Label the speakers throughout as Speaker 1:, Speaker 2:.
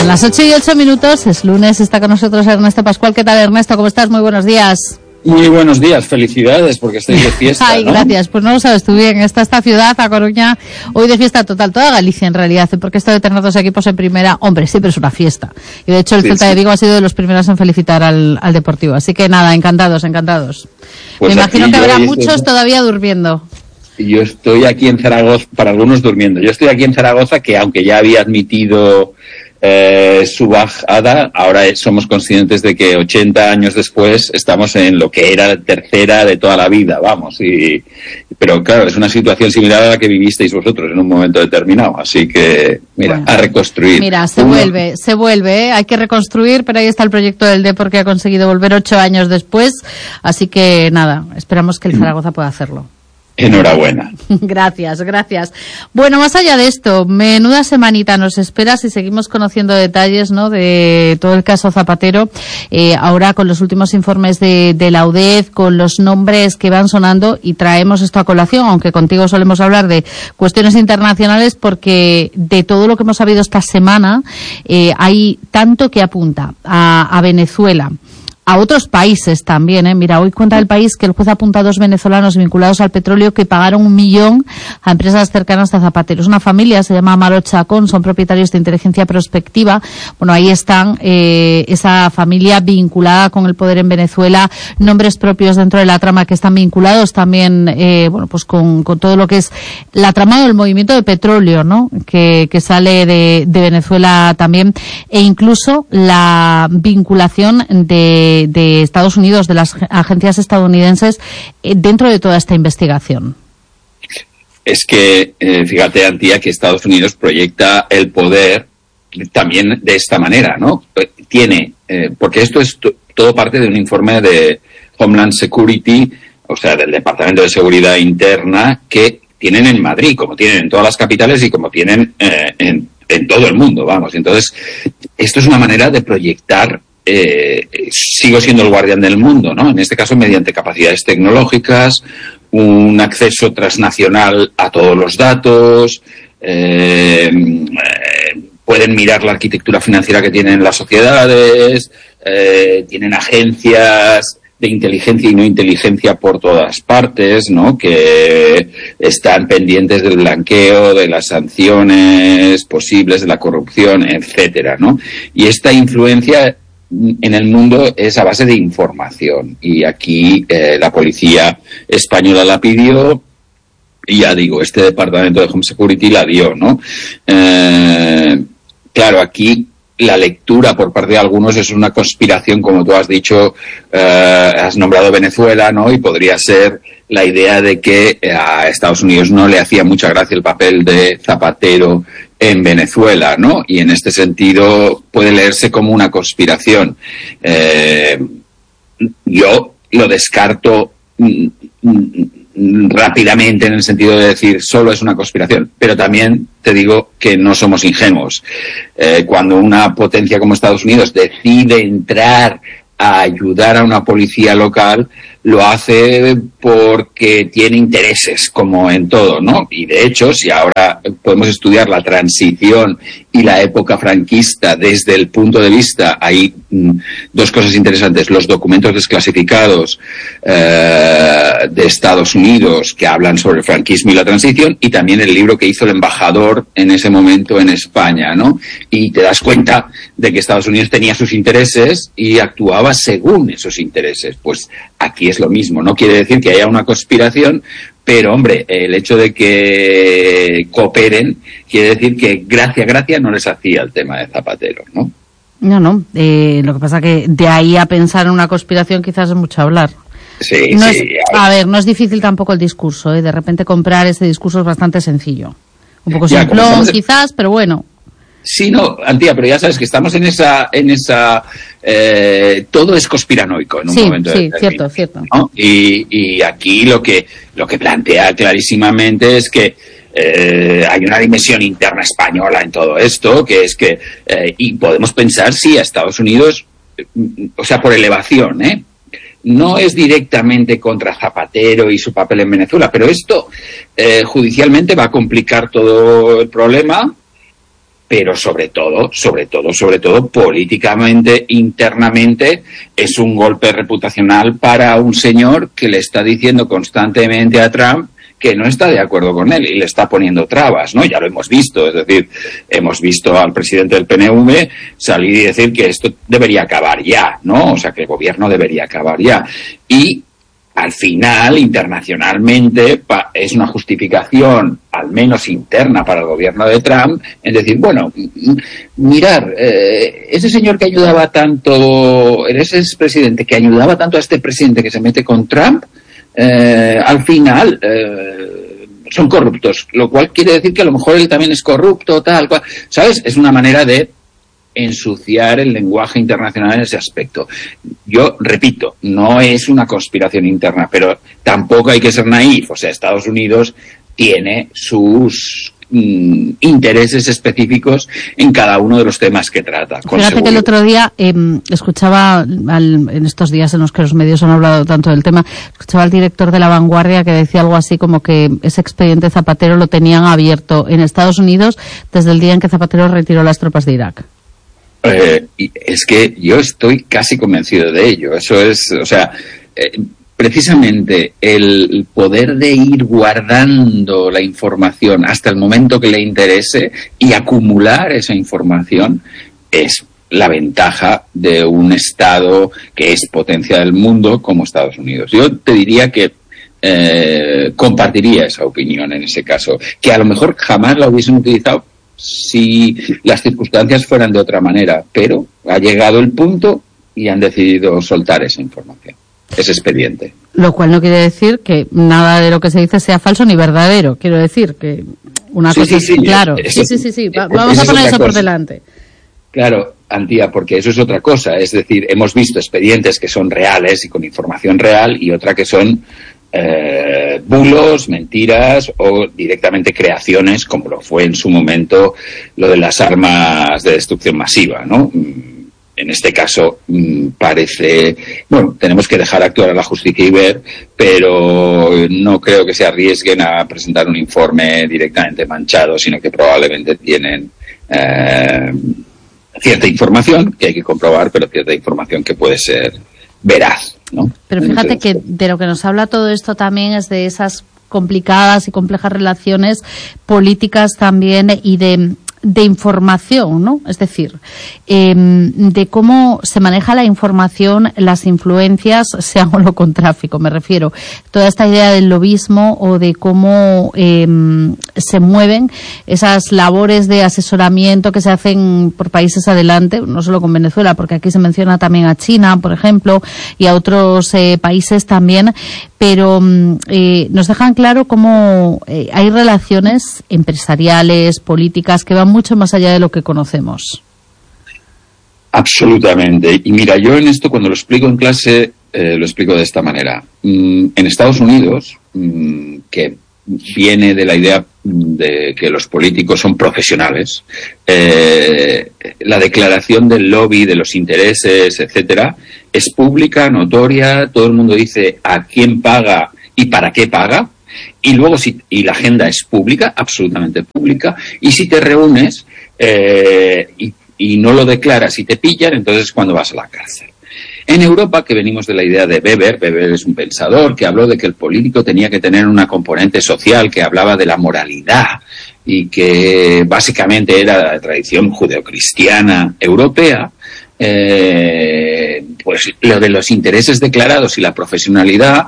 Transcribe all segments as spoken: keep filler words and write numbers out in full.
Speaker 1: las ocho y ocho minutos, es lunes, está con nosotros Ernesto Pascual. ¿Qué tal, Ernesto? ¿Cómo estás? Muy buenos días.
Speaker 2: Muy buenos días, felicidades porque estáis de fiesta.
Speaker 1: Ay,
Speaker 2: ¿no?
Speaker 1: Gracias, pues no lo sabes tú bien, está esta ciudad, A Coruña, hoy de fiesta total, toda Galicia en realidad, porque esto de tener dos equipos en primera, hombre, siempre es una fiesta. Y de hecho el sí, Celta sí. de Vigo ha sido de los primeros en felicitar al, al Deportivo, así que nada, encantados, encantados. Pues me imagino que habrá muchos estoy... todavía durmiendo.
Speaker 2: Yo estoy aquí en Zaragoza, para algunos durmiendo, yo estoy aquí en Zaragoza que aunque ya había admitido Eh, su bajada, ahora somos conscientes de que ochenta años después estamos en lo que era tercera de toda la vida, vamos, y pero claro, es una situación similar a la que vivisteis vosotros en un momento determinado, así que mira, bueno, a reconstruir.
Speaker 1: Mira, se Uno... vuelve, se vuelve, ¿eh? Hay que reconstruir, pero ahí está el proyecto del Depor que ha conseguido volver ocho años después, así que nada, esperamos que el Zaragoza pueda hacerlo.
Speaker 2: Enhorabuena.
Speaker 1: Gracias, gracias. Bueno, más allá de esto, menuda semanita nos espera si seguimos conociendo detalles, ¿no?, de todo el caso Zapatero. Eh, ahora con los últimos informes de, de la U D E F, con los nombres que van sonando, y traemos esto a colación, aunque contigo solemos hablar de cuestiones internacionales, porque de todo lo que hemos sabido esta semana, eh, hay tanto que apunta a, a Venezuela. A otros países también, ¿eh? Mira, hoy cuenta el País que el juez apunta a dos venezolanos vinculados al petróleo que pagaron un millón a empresas cercanas a Zapatero. Es una familia, se llama Amaro Chacón, son propietarios de Inteligencia Prospectiva. Bueno, ahí están, eh, esa familia vinculada con el poder en Venezuela, nombres propios dentro de la trama que están vinculados también, eh, bueno, pues con, con todo lo que es la trama del movimiento de petróleo, ¿no?, que, que sale de, de Venezuela también, e incluso la vinculación de de Estados Unidos, de las agencias estadounidenses, eh, dentro de toda esta investigación.
Speaker 2: Es que, eh, fíjate, Antía, que Estados Unidos proyecta el poder también de esta manera, ¿no? Tiene, eh, porque esto es t- todo parte de un informe de Homeland Security, o sea, del Departamento de Seguridad Interna, que tienen en Madrid, como tienen en todas las capitales y como tienen eh, en, en todo el mundo, vamos. Entonces, esto es una manera de proyectar Eh, sigo siendo el guardián del mundo, ¿no? En este caso, mediante capacidades tecnológicas, un acceso transnacional a todos los datos, eh, eh, pueden mirar la arquitectura financiera que tienen las sociedades, eh, tienen agencias de inteligencia y no inteligencia por todas partes, ¿no?, que están pendientes del blanqueo, de las sanciones posibles, de la corrupción, etcétera, ¿no? Y esta influencia en el mundo es a base de información, y aquí eh, la policía española la pidió, y ya digo, este departamento de Home Security la dio, ¿no? Eh, claro, aquí la lectura por parte de algunos es una conspiración, como tú has dicho, eh, has nombrado Venezuela, ¿no?, y podría ser la idea de que a Estados Unidos no le hacía mucha gracia el papel de Zapatero en Venezuela, ¿no? Y en este sentido puede leerse como una conspiración. Eh, yo lo descarto mm, mm, rápidamente en el sentido de decir solo es una conspiración, pero también te digo que no somos ingenuos. Eh, cuando una potencia como Estados Unidos decide entrar a ayudar a una policía local, lo hace porque tiene intereses, como en todo, ¿no? Y de hecho, si ahora podemos estudiar la transición y la época franquista desde el punto de vista, hay mm, dos cosas interesantes: los documentos desclasificados eh, de Estados Unidos que hablan sobre el franquismo y la transición, y también el libro que hizo el embajador en ese momento en España, ¿no? Y te das cuenta de que Estados Unidos tenía sus intereses y actuaba según esos intereses. Pues aquí es lo mismo. No quiere decir que haya una conspiración, pero, hombre, el hecho de que cooperen quiere decir que gracia, gracia no les hacía el tema de Zapatero, ¿no?
Speaker 1: No, no. Eh, lo que pasa que de ahí a pensar en una conspiración quizás es mucho hablar.
Speaker 2: Sí,
Speaker 1: no
Speaker 2: sí.
Speaker 1: Es, a ver, no es difícil tampoco el discurso, ¿eh? De repente comprar ese discurso es bastante sencillo. Un poco
Speaker 2: ya,
Speaker 1: simplón, quizás, pero bueno.
Speaker 2: Sí, no, Antía, pero ya sabes que estamos en esa, en esa, eh, todo es conspiranoico en un
Speaker 1: sí,
Speaker 2: momento.
Speaker 1: Sí, sí, cierto, cierto.
Speaker 2: ¿No? Y, y aquí lo que, lo que plantea clarísimamente es que eh, hay una dimensión interna española en todo esto, que es que, eh, y podemos pensar, sí, a Estados Unidos, o sea, por elevación, ¿eh? No es directamente contra Zapatero y su papel en Venezuela, pero esto eh, judicialmente va a complicar todo el problema. pero sobre todo, sobre todo, sobre todo, políticamente, internamente, es un golpe reputacional para un señor que le está diciendo constantemente a Trump que no está de acuerdo con él y le está poniendo trabas, ¿no? Ya lo hemos visto, es decir, hemos visto al presidente del P N V salir y decir que esto debería acabar ya, ¿no? O sea, que el gobierno debería acabar ya. Y al final, internacionalmente, pa, es una justificación, al menos interna para el gobierno de Trump, en decir, bueno, mirar, eh, ese señor que ayudaba tanto, ese presidente que ayudaba tanto a este presidente que se mete con Trump, eh, al final eh, son corruptos, lo cual quiere decir que a lo mejor él también es corrupto, tal cual, ¿sabes? Es una manera de ensuciar el lenguaje internacional en ese aspecto. Yo repito, no es una conspiración interna, pero tampoco hay que ser naif. O sea, Estados Unidos tiene sus mm, intereses específicos en cada uno de los temas que trata.
Speaker 1: Fíjate que el otro día eh, escuchaba, al, en estos días en los que los medios han hablado tanto del tema, escuchaba al director de La Vanguardia que decía algo así como que ese expediente Zapatero lo tenían abierto en Estados Unidos desde el día en que Zapatero retiró las tropas de Irak.
Speaker 2: Eh, y es que yo estoy casi convencido de ello. Eso es, o sea, eh, precisamente el poder de ir guardando la información hasta el momento que le interese y acumular esa información es la ventaja de un Estado que es potencia del mundo como Estados Unidos. Yo te diría que eh, compartiría esa opinión en ese caso, que a lo mejor jamás la hubiesen utilizado si las circunstancias fueran de otra manera, pero ha llegado el punto y han decidido soltar esa información, ese expediente.
Speaker 1: Lo cual no quiere decir que nada de lo que se dice sea falso ni verdadero. Quiero decir que una
Speaker 2: sí,
Speaker 1: cosa
Speaker 2: sí,
Speaker 1: es
Speaker 2: sí,
Speaker 1: claro.
Speaker 2: Eso,
Speaker 1: sí, sí, sí, sí. Va, vamos a poner eso por delante.
Speaker 2: Claro, Antía, porque eso es otra cosa. Es decir, hemos visto expedientes que son reales y con información real y otra que son Eh, bulos, mentiras o directamente creaciones, como lo fue en su momento lo de las armas de destrucción masiva, ¿no? En este caso parece, bueno, tenemos que dejar actuar a la justicia y ver, pero no creo que se arriesguen a presentar un informe directamente manchado, sino que probablemente tienen eh, cierta información que hay que comprobar, pero cierta información que puede ser veraz, ¿no?
Speaker 1: Pero fíjate que de lo que nos habla todo esto también es de esas complicadas y complejas relaciones políticas también y de, de información, ¿no? Es decir, eh, de cómo se maneja la información, las influencias, sea o no con tráfico, me refiero. Toda esta idea del lobismo o de cómo eh, se mueven esas labores de asesoramiento que se hacen por países adelante, no solo con Venezuela, porque aquí se menciona también a China, por ejemplo, y a otros eh, países también, pero eh, nos dejan claro cómo eh, hay relaciones empresariales, políticas, que van mucho más allá de lo que conocemos.
Speaker 2: Absolutamente. Y mira, yo en esto cuando lo explico en clase, eh, lo explico de esta manera. Mm, en Estados Unidos, mm, que viene de la idea de que los políticos son profesionales, eh, la declaración del lobby, de los intereses, etcétera, es pública, notoria, todo el mundo dice a quién paga y para qué paga, y luego si, y la agenda es pública, absolutamente pública, y si te reúnes eh, y, y no lo declaras y te pillan, entonces es cuando vas a la cárcel. En Europa, que venimos de la idea de Weber, Weber es un pensador que habló de que el político tenía que tener una componente social, que hablaba de la moralidad y que básicamente era la tradición judeocristiana europea, eh, pues lo de los intereses declarados y la profesionalidad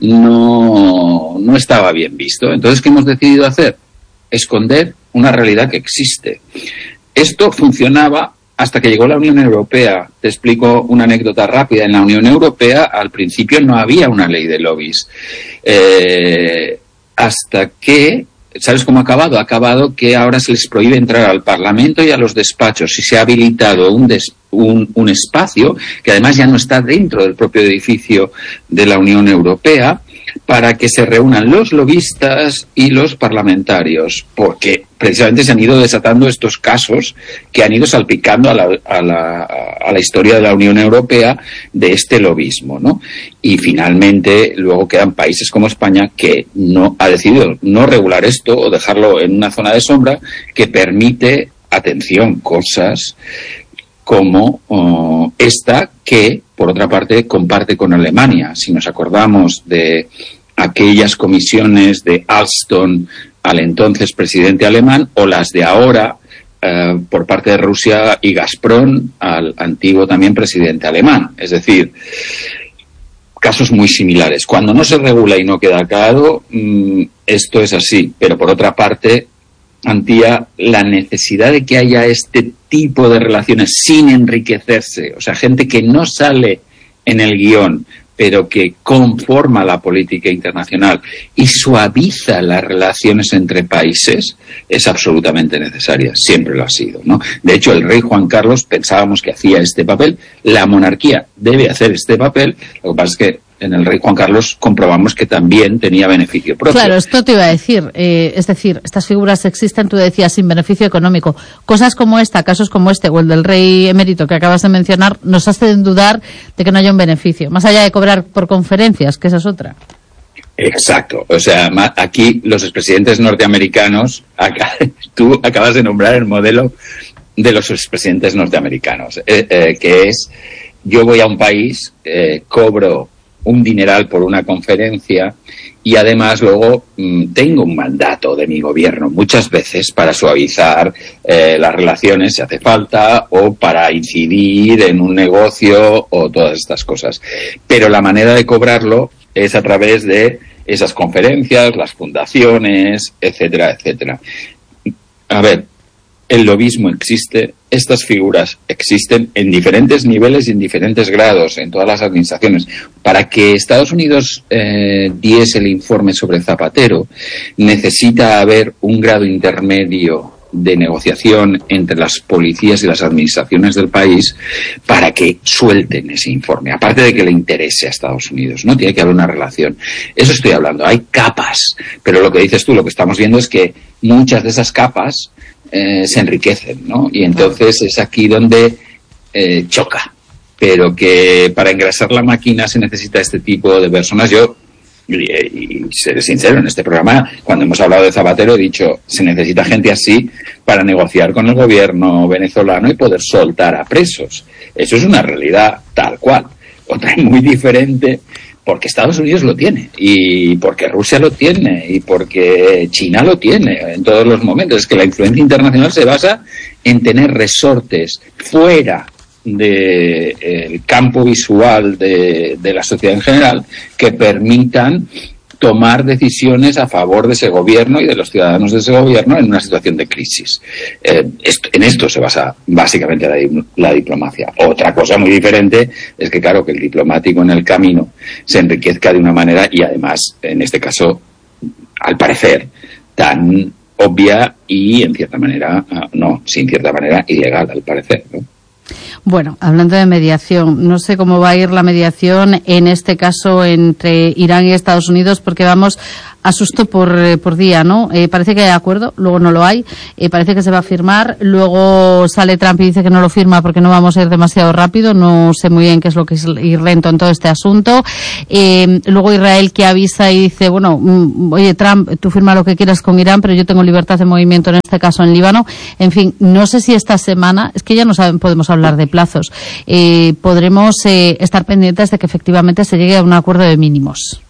Speaker 2: no, no estaba bien visto. Entonces, ¿qué hemos decidido hacer? Esconder una realidad que existe. Esto funcionaba hasta que llegó la Unión Europea. Te explico una anécdota rápida. En la Unión Europea, al principio, no había una ley de lobbies. Eh, hasta que, ¿sabes cómo ha acabado? Ha acabado que ahora se les prohíbe entrar al Parlamento y a los despachos. Y se ha habilitado un, des, un, un espacio, que además ya no está dentro del propio edificio de la Unión Europea, para que se reúnan los lobistas y los parlamentarios, porque precisamente se han ido desatando estos casos que han ido salpicando a la, a la, a la historia de la Unión Europea de este lobismo, ¿no? Y finalmente luego quedan países como España que no ha decidido no regular esto o dejarlo en una zona de sombra que permite atención, cosas como oh, esta que, por otra parte, comparte con Alemania. Si nos acordamos de aquellas comisiones de Alstom al entonces presidente alemán, o las de ahora eh, por parte de Rusia y Gazprom al antiguo también presidente alemán. Es decir, casos muy similares. Cuando no se regula y no queda claro, mmm, esto es así. Pero por otra parte, Antía, la necesidad de que haya este tipo de relaciones sin enriquecerse, o sea, gente que no sale en el guión, pero que conforma la política internacional y suaviza las relaciones entre países, es absolutamente necesaria. Siempre lo ha sido, ¿no? De hecho, el rey Juan Carlos pensábamos que hacía este papel. La monarquía debe hacer este papel. Lo que pasa es que en el rey Juan Carlos comprobamos que también tenía beneficio propio.
Speaker 1: Claro, esto te iba a decir. Eh, es decir, estas figuras existen, tú decías, sin beneficio económico. Cosas como esta, casos como este, o el del rey emérito que acabas de mencionar, nos hacen dudar de que no haya un beneficio. Más allá de cobrar por conferencias, que esa es otra.
Speaker 2: Exacto. O sea, aquí los expresidentes norteamericanos, acá, tú acabas de nombrar el modelo de los expresidentes norteamericanos, eh, eh, que es, yo voy a un país, eh, cobro un dineral por una conferencia y además luego mmm, tengo un mandato de mi gobierno muchas veces para suavizar eh, las relaciones si hace falta, o para incidir en un negocio o todas estas cosas. Pero la manera de cobrarlo es a través de esas conferencias, las fundaciones, etcétera, etcétera. A ver, el lobismo existe, estas figuras existen en diferentes niveles y en diferentes grados en todas las administraciones. Para que Estados Unidos eh, diese el informe sobre Zapatero, necesita haber un grado intermedio de negociación entre las policías y las administraciones del país para que suelten ese informe, aparte de que le interese a Estados Unidos, ¿no? Tiene que haber una relación. Eso estoy hablando, hay capas, pero lo que dices tú, lo que estamos viendo es que muchas de esas capas Eh, se enriquecen, ¿no? Y entonces es aquí donde eh, choca. Pero que para engrasar la máquina se necesita este tipo de personas. Yo, y, y seré sincero, en este programa, cuando hemos hablado de Zapatero, he dicho, se necesita gente así para negociar con el gobierno venezolano y poder soltar a presos. Eso es una realidad tal cual. Otra muy diferente, porque Estados Unidos lo tiene, y porque Rusia lo tiene, y porque China lo tiene en todos los momentos. Es que la influencia internacional se basa en tener resortes fuera del de campo visual de, de la sociedad en general que permitan tomar decisiones a favor de ese gobierno y de los ciudadanos de ese gobierno en una situación de crisis. Eh, esto, en esto se basa básicamente la, la diplomacia. Otra cosa muy diferente es que, claro, que el diplomático en el camino se enriquezca de una manera, y además, en este caso, al parecer, tan obvia y, en cierta manera, no, sin cierta manera, ilegal, al parecer, ¿no?
Speaker 1: Bueno, hablando de mediación, no sé cómo va a ir la mediación en este caso entre Irán y Estados Unidos, porque vamos a susto por, eh, por día, ¿no? Eh, parece que hay acuerdo, luego no lo hay, eh, parece que se va a firmar, luego sale Trump y dice que no lo firma porque no vamos a ir demasiado rápido, no sé muy bien qué es lo que es ir lento en todo este asunto. Eh, luego Israel que avisa y dice, bueno, mm, oye Trump, tú firma lo que quieras con Irán, pero yo tengo libertad de movimiento en este caso en Líbano. En fin, no sé si esta semana, es que ya no saben, podemos hablar de plazos, eh, podremos eh, estar pendientes de que efectivamente se llegue a un acuerdo de mínimos.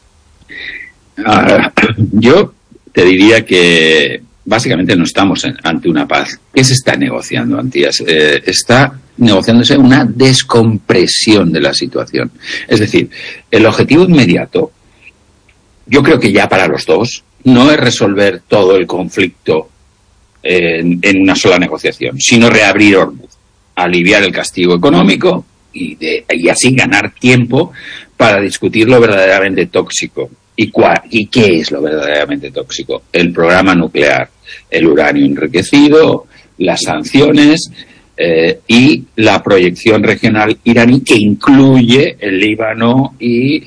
Speaker 2: Uh, yo te diría que básicamente no estamos en, ante una paz. ¿Qué se está negociando, Antías? Eh, está negociándose una descompresión de la situación. Es decir, el objetivo inmediato, yo creo que ya para los dos, no es resolver todo el conflicto en, en una sola negociación, sino reabrir Hormuz, aliviar el castigo económico y, de, y así ganar tiempo para discutir lo verdaderamente tóxico. ¿Y, cuál, ¿Y qué es lo verdaderamente tóxico? El programa nuclear, el uranio enriquecido, las sanciones eh, y la proyección regional iraní, que incluye el Líbano y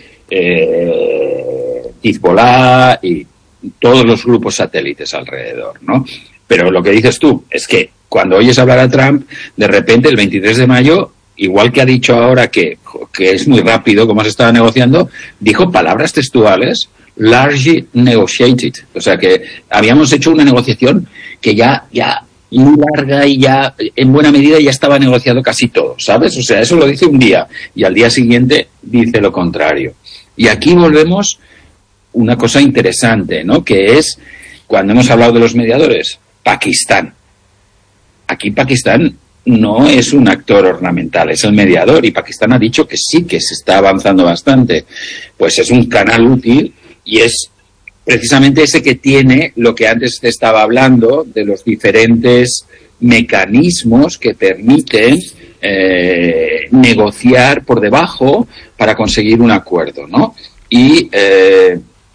Speaker 2: eh, Hezbollah y todos los grupos satélites alrededor, ¿no? Pero lo que dices tú es que cuando oyes hablar a Trump, de repente el veintitrés de mayo, igual que ha dicho ahora que, que es muy rápido como se estaba negociando, dijo palabras textuales, largely negotiated. O sea que habíamos hecho una negociación que ya, ya muy larga y ya en buena medida ya estaba negociado casi todo, ¿sabes? O sea, eso lo dice un día y al día siguiente dice lo contrario. Y aquí volvemos una cosa interesante, ¿no? Que es, cuando hemos hablado de los mediadores, Pakistán. Aquí Pakistán no es un actor ornamental, es el mediador, y Pakistán ha dicho que sí, que se está avanzando bastante. Pues es un canal útil y es precisamente ese que tiene lo que antes te estaba hablando de los diferentes mecanismos que permiten eh, negociar por debajo para conseguir un acuerdo, ¿no? Y eh,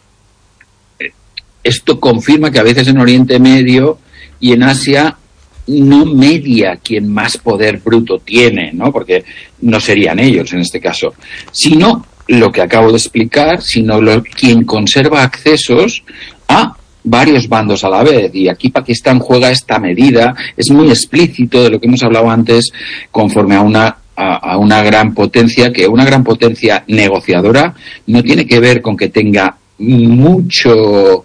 Speaker 2: esto confirma que a veces en Oriente Medio y en Asia no media quien más poder bruto tiene, ¿no? Porque no serían ellos en este caso, sino lo que acabo de explicar, sino lo, quien conserva accesos a varios bandos a la vez. Y aquí Pakistán juega esta medida, es muy explícito de lo que hemos hablado antes, conforme a una, a, a una gran potencia, que una gran potencia negociadora no tiene que ver con que tenga mucho...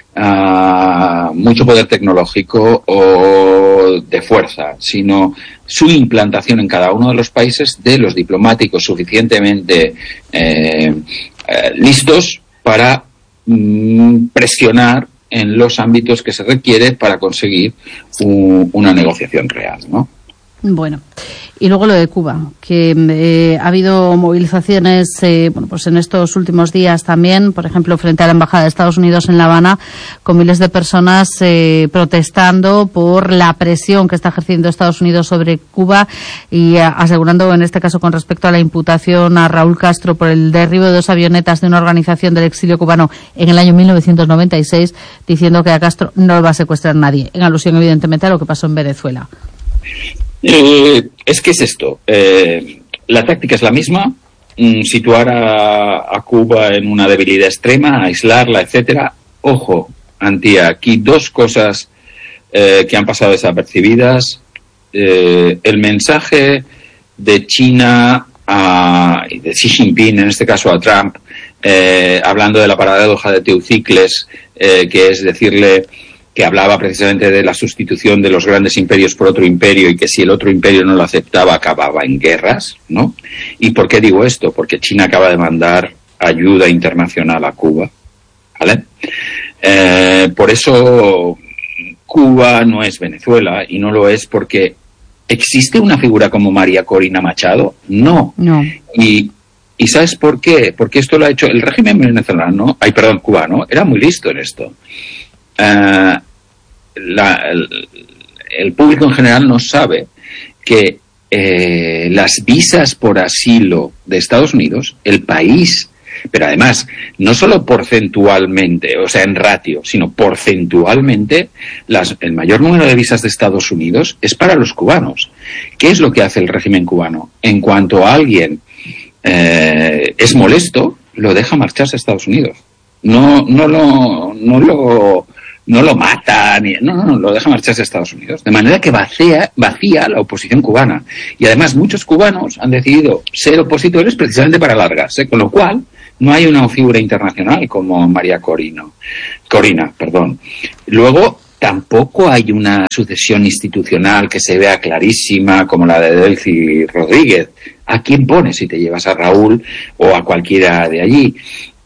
Speaker 2: Uh, mucho poder tecnológico o de fuerza, sino su implantación en cada uno de los países de los diplomáticos suficientemente eh, eh, listos para mm, presionar en los ámbitos que se requiere para conseguir un, una negociación real, ¿no?
Speaker 1: Bueno, y luego lo de Cuba, que eh, ha habido movilizaciones eh, bueno, pues en estos últimos días también, por ejemplo, frente a la Embajada de Estados Unidos en La Habana, con miles de personas eh, protestando por la presión que está ejerciendo Estados Unidos sobre Cuba y a, asegurando, en este caso, con respecto a la imputación a Raúl Castro por el derribo de dos avionetas de una organización del exilio cubano en el año mil novecientos noventa y seis, diciendo que a Castro no lo va a secuestrar nadie, en alusión, evidentemente, a lo que pasó en Venezuela.
Speaker 2: Eh, es que es esto, eh, la táctica es la misma, mm, situar a, a Cuba en una debilidad extrema, aislarla, etcétera. Ojo, Antía, aquí dos cosas eh, que han pasado desapercibidas. Eh, el mensaje de China a, de Xi Jinping, en este caso a Trump, eh, hablando de la paradoja de Teucicles, eh, que es decirle... que hablaba precisamente de la sustitución de los grandes imperios por otro imperio y que si el otro imperio no lo aceptaba acababa en guerras, ¿no? ¿Y por qué digo esto? Porque China acaba de mandar ayuda internacional a Cuba, ¿vale? Eh, por eso Cuba no es Venezuela, y no lo es porque ¿existe una figura como María Corina Machado? No.
Speaker 1: No.
Speaker 2: Y ¿Y sabes por qué? Porque esto lo ha hecho el régimen venezolano, ay, perdón, cubano, era muy listo en esto. Uh, la, el, el público en general no sabe que eh, las visas por asilo de Estados Unidos, el país, pero además no solo porcentualmente, o sea en ratio, sino porcentualmente, las, el mayor número de visas de Estados Unidos es para los cubanos. ¿Qué es lo que hace el régimen cubano? En cuanto a alguien eh, es molesto, lo deja marcharse a Estados Unidos. No, no lo, no lo no lo mata, ni, no, no, no, lo deja marcharse a Estados Unidos. De manera que vacía, vacía la oposición cubana. Y además muchos cubanos han decidido ser opositores precisamente para alargarse, con lo cual no hay una figura internacional como María Corina. Corina, perdón. Luego, tampoco hay una sucesión institucional que se vea clarísima como la de Delcy Rodríguez. ¿A quién pones si te llevas a Raúl o a cualquiera de allí?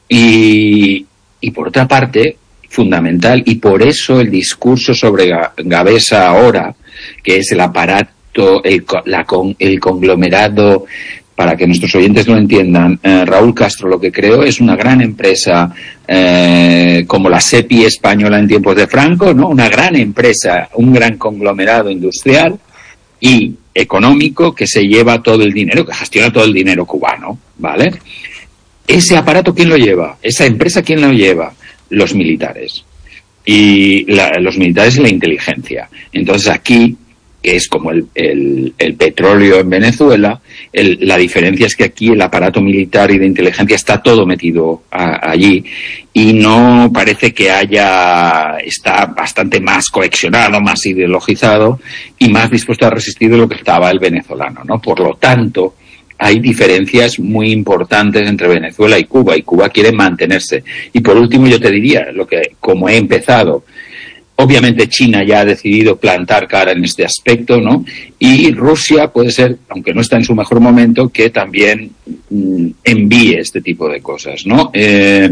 Speaker 2: Y, y por otra parte, fundamental, y por eso el discurso sobre Gabesa ahora, que es el aparato, el, la, el conglomerado, para que nuestros oyentes lo entiendan, eh, Raúl Castro lo que creó es una gran empresa eh, como la SEPI española en tiempos de Franco, ¿no? Una gran empresa, un gran conglomerado industrial y económico que se lleva todo el dinero, que gestiona todo el dinero cubano, ¿vale? Ese aparato, ¿quién lo lleva? Esa empresa, ¿quién lo lleva? Los militares. Y la, los militares y la inteligencia. Entonces aquí, que es como el, el, el petróleo en Venezuela, el, la diferencia es que aquí el aparato militar y de inteligencia está todo metido a, allí y no parece que haya, está bastante más cohesionado, más ideologizado y más dispuesto a resistir de lo que estaba el venezolano, ¿no? Por lo tanto, hay diferencias muy importantes entre Venezuela y Cuba, y Cuba quiere mantenerse. Y por último yo te diría, lo que como he empezado, Obviamente China ya ha decidido plantar cara en este aspecto, ¿no? Y Rusia puede ser, aunque no está en su mejor momento, que también mm, envíe este tipo de cosas, ¿no? Eh,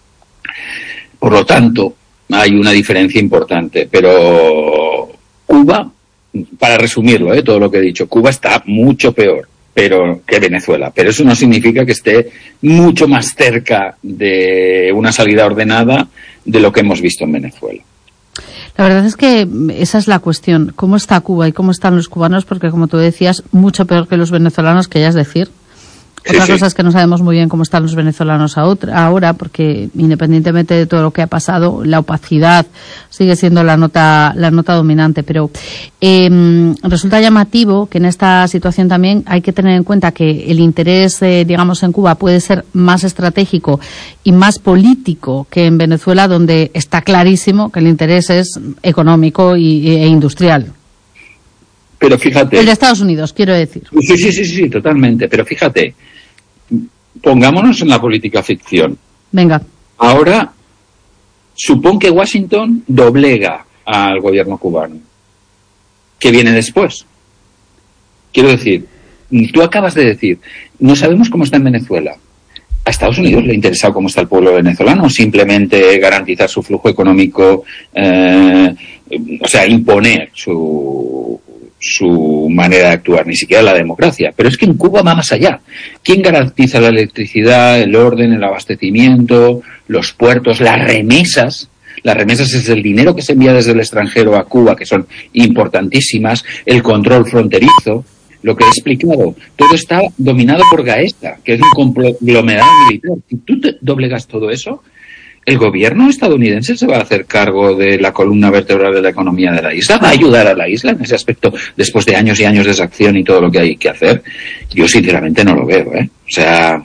Speaker 2: por lo tanto, hay una diferencia importante, pero Cuba, para resumirlo, ¿eh? Todo lo que he dicho, Cuba está mucho peor pero que Venezuela, pero eso no significa que esté mucho más cerca de una salida ordenada de lo que hemos visto en Venezuela.
Speaker 1: La verdad es que esa es la cuestión. ¿Cómo está Cuba y cómo están los cubanos? Porque, como tú decías, mucho peor que los venezolanos, que ya es decir. Otra
Speaker 2: sí,
Speaker 1: cosa
Speaker 2: sí.
Speaker 1: es que no sabemos muy bien cómo están los venezolanos a otra, ahora, porque independientemente de todo lo que ha pasado, la opacidad sigue siendo la nota la nota dominante. Pero eh, resulta llamativo que en esta situación también hay que tener en cuenta que el interés, eh, digamos, en Cuba puede ser más estratégico y más político que en Venezuela, donde está clarísimo que el interés es económico y, e industrial.
Speaker 2: Pero fíjate...
Speaker 1: El de Estados Unidos, quiero decir.
Speaker 2: Sí, sí, sí, sí, totalmente. Pero fíjate, pongámonos en la política ficción.
Speaker 1: Venga.
Speaker 2: Ahora, supón que Washington doblega al gobierno cubano. ¿Qué viene después? Quiero decir, tú acabas de decir, no sabemos cómo está en Venezuela. ¿A Estados Unidos le ha interesado cómo está el pueblo venezolano o simplemente garantizar su flujo económico, eh, o sea, imponer su... su manera de actuar, ni siquiera la democracia? Pero es que en Cuba va más allá. ¿Quién garantiza la electricidad, el orden, el abastecimiento, los puertos, las remesas? Las remesas es el dinero que se envía desde el extranjero a Cuba, que son importantísimas, el control fronterizo, lo que he explicado. Todo está dominado por Gaesa, que es un conglomerado militar. Si tú te doblegas todo eso, el gobierno estadounidense se va a hacer cargo de la columna vertebral de la economía de la isla, va a ayudar a la isla en ese aspecto después de años y años de desacción y todo lo que hay que hacer. Yo sinceramente no lo veo, ¿eh? O sea,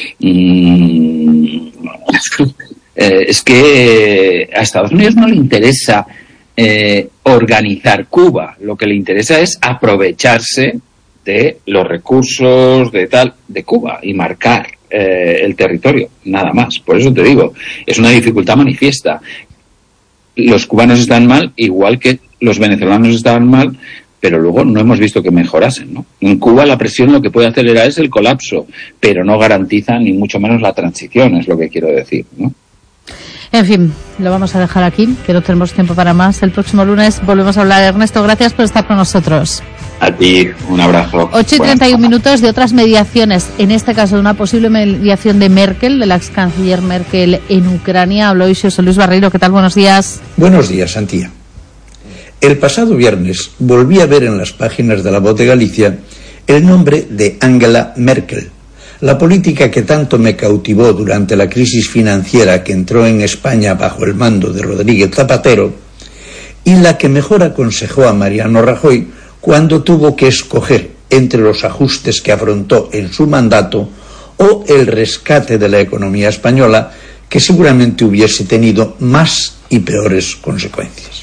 Speaker 2: mmm, eh, es que a Estados Unidos no le interesa eh, organizar Cuba, lo que le interesa es aprovecharse de los recursos de tal de Cuba y marcar Eh, el territorio, nada más. Por eso te digo, es una dificultad manifiesta. Los cubanos están mal, igual que los venezolanos estaban mal, pero luego no hemos visto que mejorasen, ¿no? En Cuba la presión lo que puede acelerar es el colapso, pero no garantiza ni mucho menos la transición, es lo que quiero decir, ¿no?
Speaker 1: En fin, lo vamos a dejar aquí, que no tenemos tiempo para más. El próximo lunes volvemos a hablar. Ernesto, gracias por estar con nosotros.
Speaker 2: A ti, un abrazo.
Speaker 1: ocho y treinta y uno minutos de otras mediaciones, en este caso de una posible mediación de Merkel, de la ex canciller Merkel en Ucrania. Habló hoy José Luis Barreiro. ¿Qué tal? Buenos días.
Speaker 3: Buenos días, Antía. El pasado viernes volví a ver en las páginas de La Voz de Galicia el nombre de Angela Merkel, la política que tanto me cautivó durante la crisis financiera que entró en España bajo el mando de Rodríguez Zapatero y la que mejor aconsejó a Mariano Rajoy cuando tuvo que escoger entre los ajustes que afrontó en su mandato o el rescate de la economía española, que seguramente hubiese tenido más y peores consecuencias.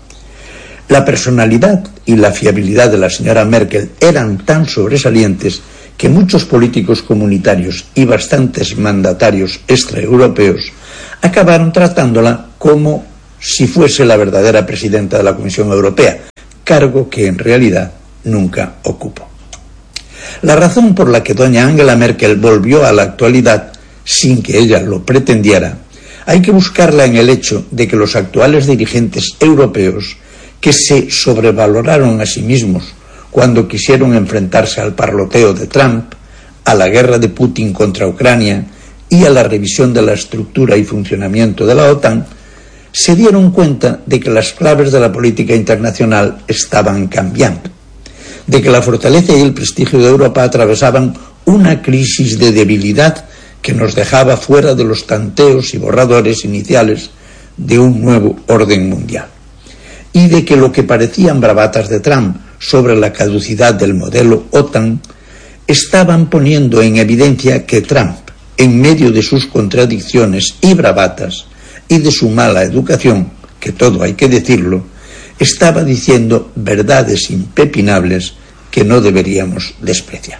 Speaker 3: La personalidad y la fiabilidad de la señora Merkel eran tan sobresalientes que muchos políticos comunitarios y bastantes mandatarios extraeuropeos acabaron tratándola como si fuese la verdadera presidenta de la Comisión Europea, cargo que en realidad nunca ocupó. La razón por la que doña Angela Merkel volvió a la actualidad sin que ella lo pretendiera, hay que buscarla en el hecho de que los actuales dirigentes europeos, que se sobrevaloraron a sí mismos cuando quisieron enfrentarse al parloteo de Trump, a la guerra de Putin contra Ucrania y a la revisión de la estructura y funcionamiento de la OTAN, se dieron cuenta de que las claves de la política internacional estaban cambiando, de que la fortaleza y el prestigio de Europa atravesaban una crisis de debilidad que nos dejaba fuera de los tanteos y borradores iniciales de un nuevo orden mundial, y de que lo que parecían bravatas de Trump sobre la caducidad del modelo OTAN estaban poniendo en evidencia que Trump, en medio de sus contradicciones y bravatas y de su mala educación, que todo hay que decirlo, estaba diciendo verdades impepinables que no deberíamos despreciar.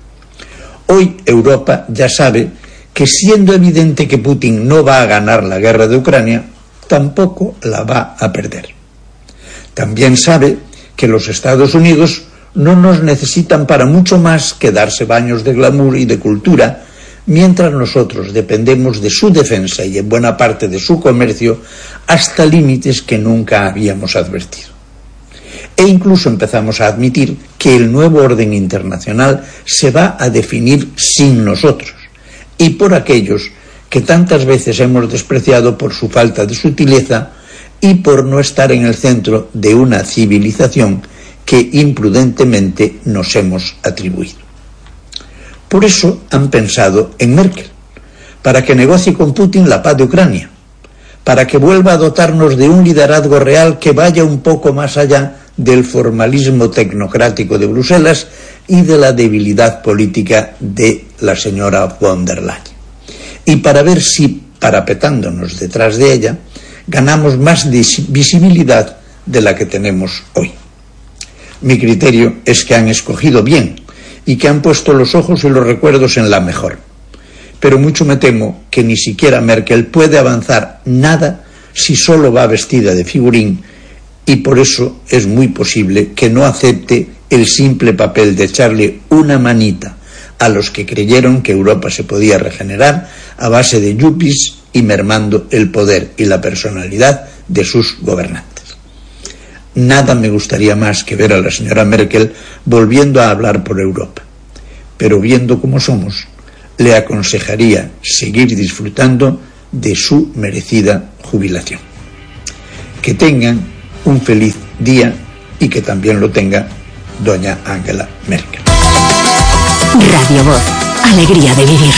Speaker 3: Hoy Europa ya sabe que, siendo evidente que Putin no va a ganar la guerra de Ucrania, tampoco la va a perder. También sabe que los Estados Unidos no nos necesitan para mucho más que darse baños de glamour y de cultura, mientras nosotros dependemos de su defensa y en buena parte de su comercio hasta límites que nunca habíamos advertido. E incluso empezamos a admitir que el nuevo orden internacional se va a definir sin nosotros y por aquellos que tantas veces hemos despreciado por su falta de sutileza y por no estar en el centro de una civilización que imprudentemente nos hemos atribuido. Por eso han pensado en Merkel, para que negocie con Putin la paz de Ucrania, para que vuelva a dotarnos de un liderazgo real que vaya un poco más allá del formalismo tecnocrático de Bruselas y de la debilidad política de la señora von der Leyen. Y para ver si, parapetándonos detrás de ella, ganamos más visibilidad de la que tenemos hoy. Mi criterio es que han escogido bien y que han puesto los ojos y los recuerdos en la mejor. Pero mucho me temo que ni siquiera Merkel puede avanzar nada si solo va vestida de figurín, y por eso es muy posible que no acepte el simple papel de echarle una manita a los que creyeron que Europa se podía regenerar a base de yuppies y mermando el poder y la personalidad de sus gobernantes. Nada me gustaría más que ver a la señora Merkel volviendo a hablar por Europa, pero viendo cómo somos, le aconsejaría seguir disfrutando de su merecida jubilación. Que tengan un feliz día y que también lo tenga doña Angela Merkel.
Speaker 4: Radio Voz, alegría de vivir.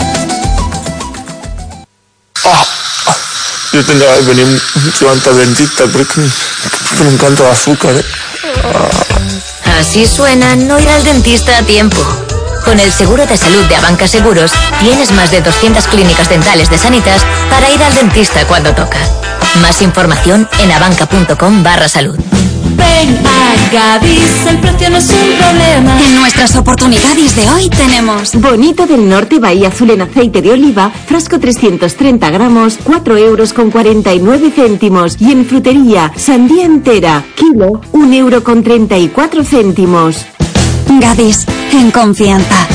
Speaker 5: Oh, oh, yo tendría que venir mucho antes al dentista porque me encanta el azúcar, ¿eh?
Speaker 4: Oh. Así suena no ir al dentista a tiempo. Con el seguro de salud de Abanca Seguros tienes más de doscientas clínicas dentales de Sanitas para ir al dentista cuando toca. Más información en abanca.com barra salud.
Speaker 6: Ven a Gadis, el precio no es un problema.
Speaker 7: En nuestras oportunidades de hoy tenemos
Speaker 8: Bonito del Norte Bahía Azul en aceite de oliva, frasco trescientos treinta gramos, cuatro euros con cuarenta y nueve céntimos. Y en frutería, sandía entera, kilo, un euro con treinta y cuatro céntimos.
Speaker 7: Gadis, en confianza.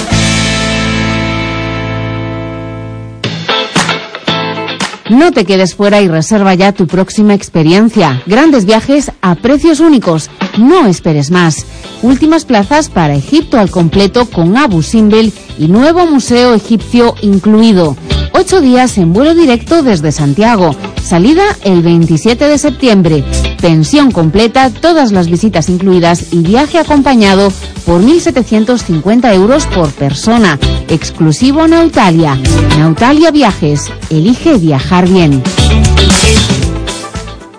Speaker 1: No te quedes fuera y reserva ya tu próxima experiencia. Grandes viajes a precios únicos. No esperes más. Últimas plazas para Egipto al completo con Abu Simbel y nuevo museo egipcio incluido. Ocho días en vuelo directo desde Santiago. Salida el veintisiete de septiembre. Pensión completa, todas las visitas incluidas y viaje acompañado por mil setecientos cincuenta euros por persona. Exclusivo Nautalia. Nautalia Viajes. Elige viajar bien.